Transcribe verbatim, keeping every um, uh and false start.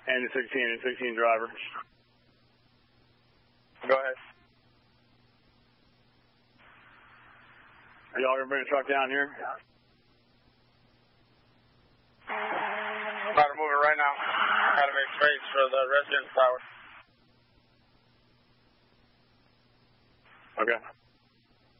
And the sixteen, and sixteen driver. Go ahead. Are y'all going to bring a truck down here? About to move it right now. Got to make space for the residence tower. Okay.